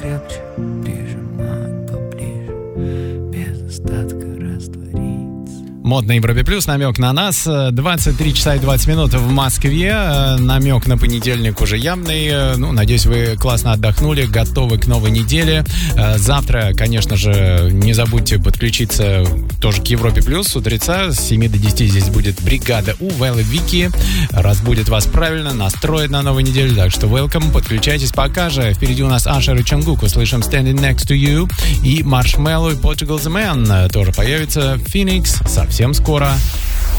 крепче, прижимать поближе, без остатка раствориться. Мод на Европе Плюс, намек на нас. 23 часа и 20 минут в Москве. Намек на понедельник уже явный. Ну, надеюсь, вы классно отдохнули, готовы к новой неделе. Завтра, конечно же, не забудьте подключиться тоже к Европе Плюс. С утреца с 7 до 10 здесь будет бригада У, Вэл и Вики. Разбудит вас правильно, настроит на новую неделю. Так что welcome, подключайтесь. Пока же впереди у нас Ашер и Чонгук. Услышим Standing Next to You. И Marshmello и Portugal The Man тоже появится. Phoenix совсем скоро.